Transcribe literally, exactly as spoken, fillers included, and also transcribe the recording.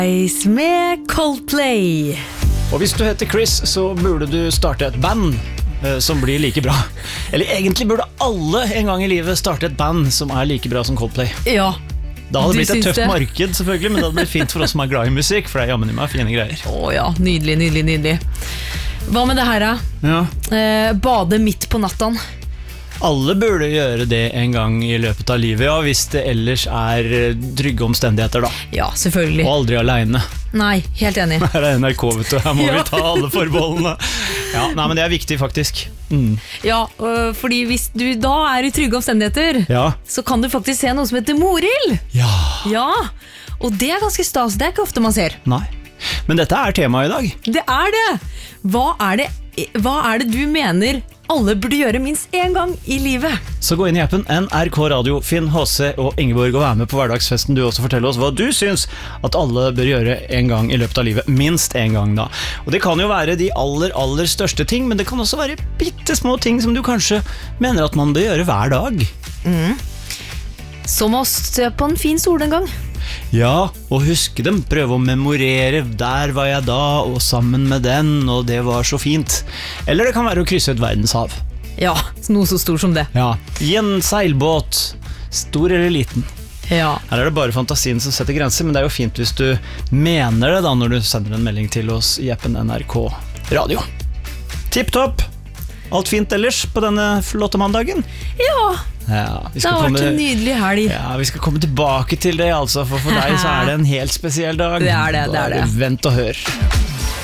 Ice med Coldplay. Og hvis du heter Chris, så burde du starte et band eh, som blir like bra. Eller egentlig burde alle en gang i livet starte et band som er like bra som Coldplay. Ja. Da hadde det blitt et tøft det? marked selvfølgelig, men det hadde blitt fint for oss som er glad i musikk, for det er jammen i meg fine greier. Å ja, nydelig, nydelig, nydelig. Hva med det her da? Ja. Eh, bade midt på natten. Alle burde gjøre det en gang i løpet av livet, ja, hvis det ellers er trygge omstendigheter da. Ja, selvfølgelig. Og aldri alene. Nei, helt enig. Her er N R K, vet du, her må Ja. vi ta alle forbeholdene. Ja, nei, men det er viktig faktisk. Mm. Ja, øh, fordi hvis du da er i trygge omstendigheter, Ja. så kan du faktisk se noe som heter morild. Ja. Ja, og det er ganske stas, det er ikke ofte man ser. Nei. Men dette er temaet i dag. Det er det! Hva er det, hva er det du mener alle burde gjøre minst en gang i livet? Så gå inn i appen N R K Radio, finn H C og Ingeborg og vær med på hverdagsfesten du også. Fortell oss hva du syns at alle bør gjøre en gang i løpet av livet. Minst en gang da. Og det kan jo være de aller, aller største ting, men det kan også være bittesmå ting som du kanskje mener at man bør gjøre hver dag. Mm. Som å stå på en fin stol en gang. Ja, og huske dem, prøve å memorere, der var jeg da, og sammen med den, og det var så fint. Eller det kan være å krysse et verdenshav. Ja, noe så stor som det. Ja, i en seilbåt, stor eller liten. Ja. Her er det bare fantasien som setter grenser, men det er jo fint hvis du mener det da, når du sender en melding til oss i appen N R K Radio. Tipp topp! Alt fint ellers på denne flotte mandagen? Ja, Ja, vi det skal har vært komme, en nydelig helg. ja, vi skal komme tilbake til det, altså, for for deg så er det en helt spesiell dag. Det er det, det er Bare det. vent og hør.